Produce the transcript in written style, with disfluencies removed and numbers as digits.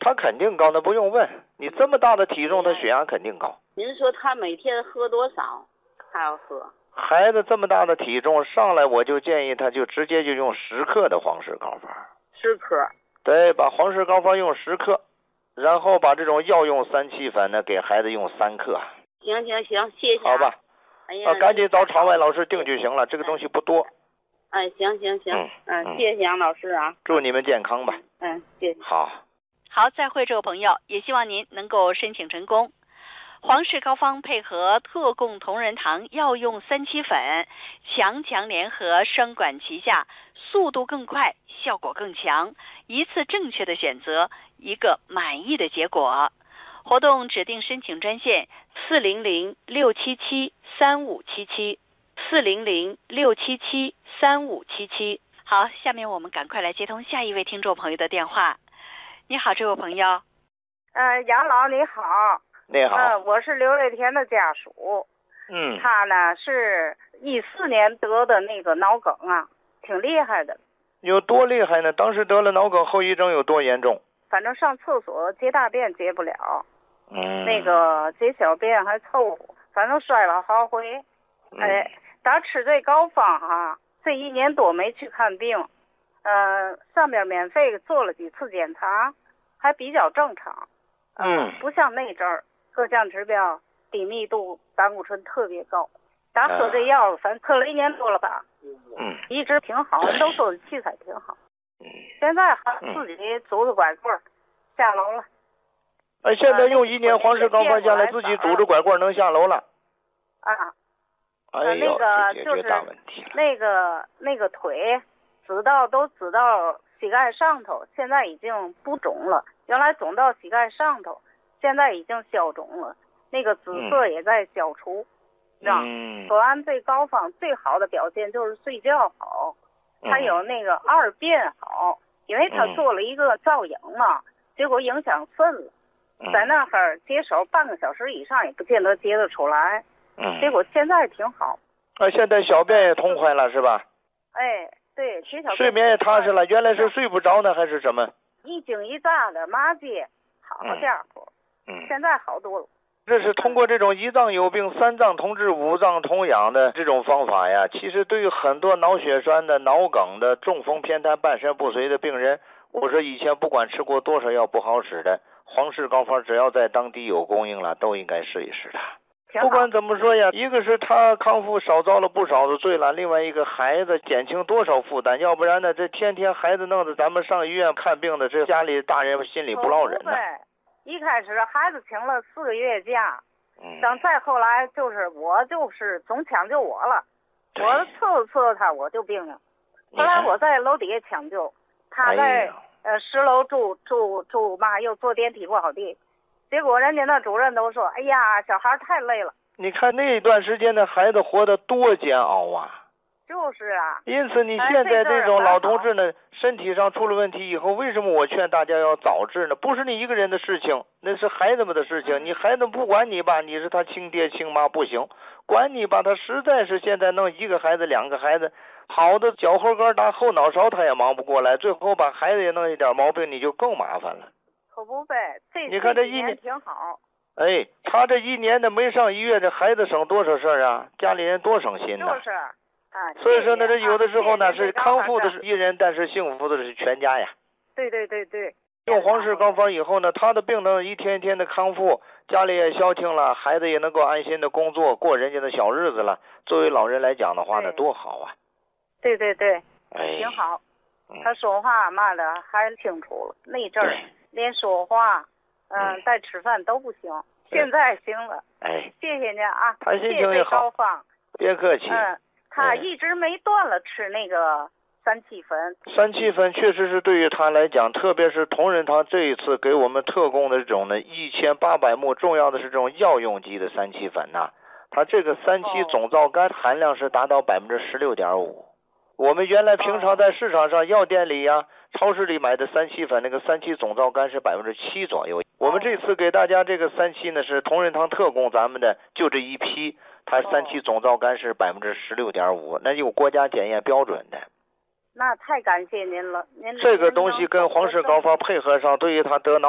他肯定高，那不用问。你这么大的体重，他血压肯定高。 您说他每天喝多少？他要喝。 孩子这么大的体重上来，我就建议他就直接就用10克的黄氏高方。 10克。 对，把黄氏高方用10克，然后把这种药用3七粉呢给孩子用3克。 行，谢谢。 好吧。 哎呀， 赶紧找场外老师定就行了，这个东西不多。 哎，行，谢谢杨老师啊。 祝你们健康吧。 谢谢。 好，再会这位朋友，也希望您能够申请成功。黄氏高方配合特供同仁堂药用3七粉，强联合，双管齐下，速度更快，效果更强，一次正确的选择，一个满意的结果。活动指定申请专线400-677-3577，400-677-3577。好，下面我们赶快来接通下一位听众朋友的电话。你好，这位朋友。 杨老你好。 你好。 我是刘瑞田的家属。他呢是14年得的那个脑梗啊，挺厉害的。 有多厉害呢？当时得了脑梗，后遗症有多严重？ 反正上厕所接大便接不了。那个解小便还凑合，反正摔了好回。打吃这高方哈，这1年多没去看病。上边免费做了几次检查，还比较正常。不像那阵儿各项指标低密度胆固醇特别高。打喝这药反正喝了1年多了吧。一直挺好，人都说器材挺好。现在还自己拄着拐棍下楼了。 现在用1年黄氏高方下来，自己拄着拐棍能下楼了。 那个就是那个腿都指到膝盖上头，现在已经不肿了。原来肿到膝盖上头，现在已经消肿了。那个紫色也在消除。喝完这高方最好的表现就是睡觉好，还有那个2便好，因为他做了一个造影嘛，结果影响肾了。在那儿接手半个小时以上也不见得接得出来。结果现在挺好。 现在小便也通快了是吧？ 对， 睡眠也踏实了。原来是睡不着呢还是什么？ 一惊一乍的麻街，好家伙。现在好多了。 这是通过这种1脏有病3脏同治5脏同养的这种方法呀，其实对于很多脑血栓的、脑梗的、中风偏瘫、半身不遂的病人，我说以前不管吃过多少药不好使的，黄氏高方只要在当地有供应了，都应该试一试的。不管怎么说呀，一个是他康复少遭了不少的罪了，另外一个孩子减轻多少负担，要不然呢这天天孩子弄得咱们上医院看病的，这家里大人心里不落忍呢。 一开始孩子请了4个月假，等再后来我总抢救我了，我伺候他我就病了。后来我在楼底下抢救，他在10楼住嘛，又坐电梯不好地，结果人家那主任都说，哎呀，小孩太累了。 你看那段时间的孩子活得多煎熬啊。 就是啊。 因此你现在这种老同志呢，身体上出了问题以后，为什么我劝大家要早治呢？不是你一个人的事情，那是孩子们的事情。你孩子不管你吧，你是他亲爹亲妈不行，管你吧，他实在是现在弄1个孩子2个孩子，好的脚后跟打后脑勺他也忙不过来，最后把孩子也弄一点毛病，你就更麻烦了。 可不呗， 你看这1年挺好。 他这1年的没上医院，这孩子省多少事儿啊，家里人多省心呐。 就是所以说呢，这有的时候呢是康复的是一人，但是幸福的是全家呀。 对。 用黄氏高方以后呢，他的病能一天一天的康复，家里也消停了，孩子也能够安心的工作，过人家的小日子了。作为老人来讲的话呢，多好啊。 对，挺好。他说话嘛的还清楚了，那阵儿连说话带吃饭都不行，现在行了。谢谢您啊。 他心情也好。 高方别客气。 他一直没断了吃那个3七粉。 3七粉确实是对于他来讲，特别是同仁堂这一次给我们特供的这种呢1800目，重要的是这种药用级的3七粉呐，它这个3七总皂苷含量是达到16.5%。我们原来平常在市场上药店里呀、超市里买的3七粉，那个3七总皂苷是7%左右。我们这次给大家这个3七呢是同仁堂特供咱们的，就这一批，它3七总皂苷是16.5%，那有国家检验标准的。 那太感谢您了，您这个东西跟黄氏高方配合上，对于他得脑